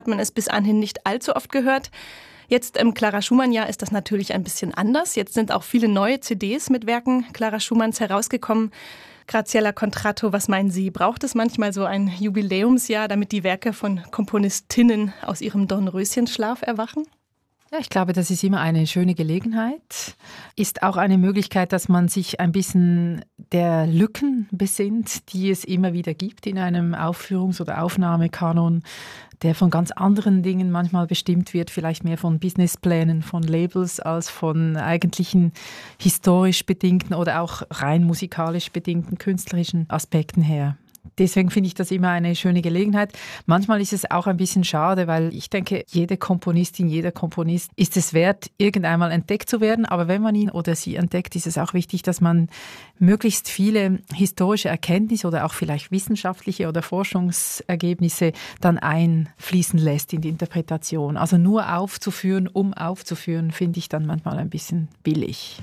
Man ist bis anhin nicht allzu oft gehört. Jetzt im Clara Schumann-Jahr ist das natürlich ein bisschen anders. Jetzt sind auch viele neue CDs mit Werken Clara Schumanns herausgekommen. Graziella Contratto, was meinen Sie? Braucht es manchmal so ein Jubiläumsjahr, damit die Werke von Komponistinnen aus ihrem Dornröschenschlaf erwachen? Ja, ich glaube, das ist immer eine schöne Gelegenheit. Ist auch eine Möglichkeit, dass man sich ein bisschen der Lücken besinnt, die es immer wieder gibt in einem Aufführungs- oder Aufnahmekanon, der von ganz anderen Dingen manchmal bestimmt wird, vielleicht mehr von Businessplänen, von Labels als von eigentlichen historisch bedingten oder auch rein musikalisch bedingten künstlerischen Aspekten her. Deswegen finde ich das immer eine schöne Gelegenheit. Manchmal ist es auch ein bisschen schade, weil ich denke, jede Komponistin, jeder Komponist ist es wert, irgendeinmal entdeckt zu werden. Aber wenn man ihn oder sie entdeckt, ist es auch wichtig, dass man möglichst viele historische Erkenntnisse oder auch vielleicht wissenschaftliche oder Forschungsergebnisse dann einfließen lässt in die Interpretation. Also nur aufzuführen, um aufzuführen, finde ich dann manchmal ein bisschen billig.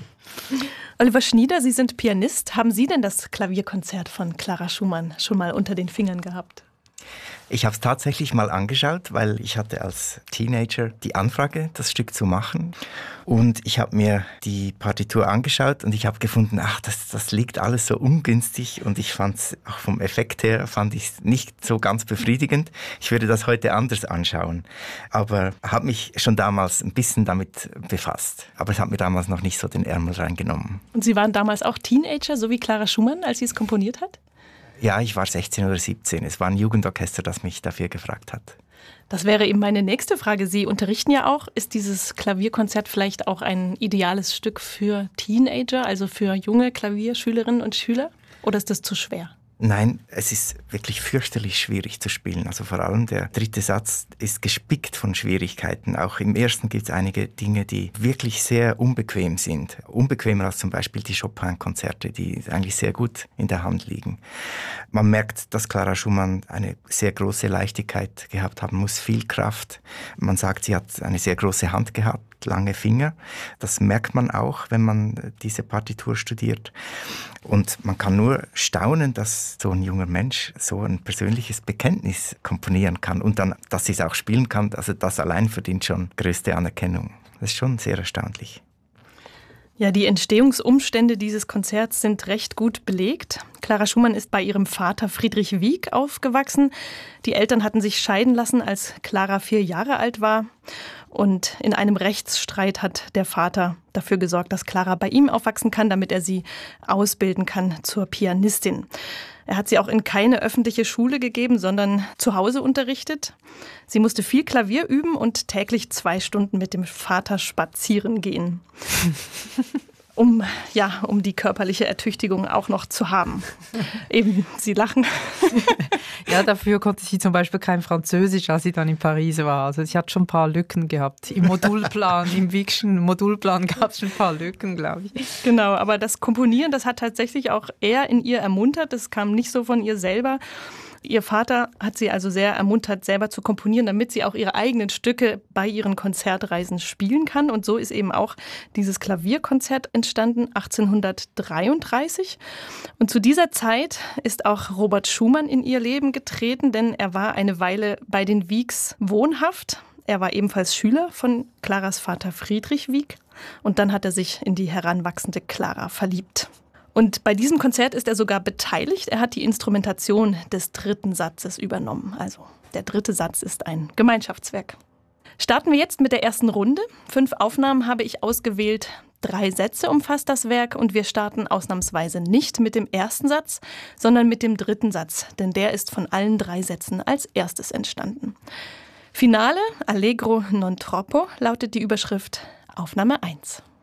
Oliver Schnieder, Sie sind Pianist. Haben Sie denn das Klavierkonzert von Clara Schumann schon mal unter den Fingern gehabt? Ich habe es tatsächlich mal angeschaut, weil ich hatte als Teenager die Anfrage, das Stück zu machen. Und ich habe mir die Partitur angeschaut und ich habe gefunden, das liegt alles so ungünstig und ich fand es auch vom Effekt her fand ich es nicht so ganz befriedigend. Ich würde das heute anders anschauen, aber habe mich schon damals ein bisschen damit befasst. Aber es hat mir damals noch nicht so den Ärmel reingenommen. Und Sie waren damals auch Teenager, so wie Clara Schumann, als sie es komponiert hat? Ja, ich war 16 oder 17. Es war ein Jugendorchester, das mich dafür gefragt hat. Das wäre eben meine nächste Frage. Sie unterrichten ja auch. Ist dieses Klavierkonzert vielleicht auch ein ideales Stück für Teenager, also für junge Klavierschülerinnen und Schüler? Oder ist das zu schwer? Nein, es ist wirklich fürchterlich schwierig zu spielen. Also vor allem der dritte Satz ist gespickt von Schwierigkeiten. Auch im ersten gibt es einige Dinge, die wirklich sehr unbequem sind. Unbequemer als zum Beispiel die Chopin-Konzerte, die eigentlich sehr gut in der Hand liegen. Man merkt, dass Clara Schumann eine sehr große Leichtigkeit gehabt haben muss, viel Kraft. Man sagt, sie hat eine sehr große Hand gehabt, lange Finger. Das merkt man auch, wenn man diese Partitur studiert. Und man kann nur staunen, dass so ein junger Mensch so ein persönliches Bekenntnis komponieren kann und dann, dass sie es auch spielen kann. Also das allein verdient schon größte Anerkennung. Das ist schon sehr erstaunlich. Ja, die Entstehungsumstände dieses Konzerts sind recht gut belegt. Clara Schumann ist bei ihrem Vater Friedrich Wieck aufgewachsen. Die Eltern hatten sich scheiden lassen, als Clara 4 Jahre alt war. Und in einem Rechtsstreit hat der Vater dafür gesorgt, dass Clara bei ihm aufwachsen kann, damit er sie ausbilden kann zur Pianistin. Er hat sie auch in keine öffentliche Schule gegeben, sondern zu Hause unterrichtet. Sie musste viel Klavier üben und täglich 2 Stunden mit dem Vater spazieren gehen. Um die körperliche Ertüchtigung auch noch zu haben. Eben, Sie lachen. Ja, dafür konnte sie zum Beispiel kein Französisch, als sie dann in Paris war. Also sie hat schon ein paar Lücken gehabt. Im Modulplan, im Wiegschen Modulplan gab es schon ein paar Lücken, glaube ich. Genau, aber das Komponieren, das hat tatsächlich auch er in ihr ermuntert. Das kam nicht so von ihr selber. Ihr Vater hat sie also sehr ermuntert, selber zu komponieren, damit sie auch ihre eigenen Stücke bei ihren Konzertreisen spielen kann. Und so ist eben auch dieses Klavierkonzert entstanden, 1833. Und zu dieser Zeit ist auch Robert Schumann in ihr Leben getreten, denn er war eine Weile bei den Wiecks wohnhaft. Er war ebenfalls Schüler von Claras Vater Friedrich Wieck. Und dann hat er sich in die heranwachsende Clara verliebt. Und bei diesem Konzert ist er sogar beteiligt. Er hat die Instrumentation des dritten Satzes übernommen. Also der dritte Satz ist ein Gemeinschaftswerk. Starten wir jetzt mit der ersten Runde. 5 Aufnahmen habe ich ausgewählt. 3 Sätze umfasst das Werk und wir starten ausnahmsweise nicht mit dem ersten Satz, sondern mit dem dritten Satz, denn der ist von allen 3 Sätzen als erstes entstanden. Finale, Allegro non troppo, lautet die Überschrift. Aufnahme 1.